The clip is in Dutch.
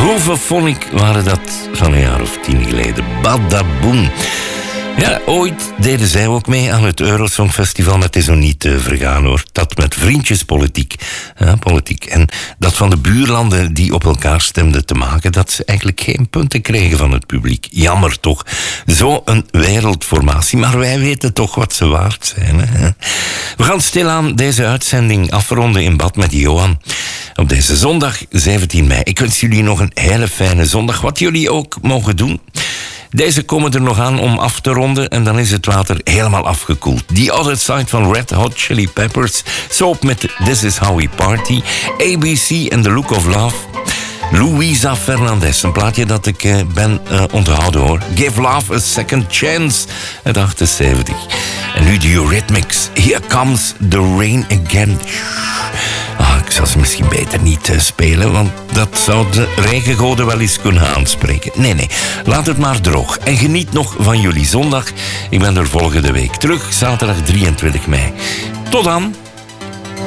Hoeveel waren dat van een jaar of 10 geleden? Badaboom. Ja, ooit deden zij ook mee aan het Eurosongfestival, maar het is nog niet vergaan hoor. Dat met vriendjespolitiek. Ja, politiek. En dat van de buurlanden die op elkaar stemden te maken, dat ze eigenlijk geen punten kregen van het publiek. Jammer toch. Zo'n wereldformatie, maar wij weten toch wat ze waard zijn. Hè? We gaan stilaan deze uitzending afronden in bad met Johan. Op deze zondag 17 mei. Ik wens jullie nog een hele fijne zondag, wat jullie ook mogen doen. Deze komen er nog aan om af te ronden en dan is het water helemaal afgekoeld. The Other Side van Red Hot Chili Peppers. Soap met This Is How We Party. ABC and The Look of Love. Luisa Fernandez, een plaatje dat ik ben onthouden hoor. Give Love a Second Chance uit 78. En nu de Eurythmics. Here Comes the Rain Again. Ik zou ze misschien beter niet spelen, want dat zou de regengoden wel eens kunnen aanspreken. Nee, laat het maar droog. En geniet nog van jullie zondag. Ik ben er volgende week terug, zaterdag 23 mei. Tot dan!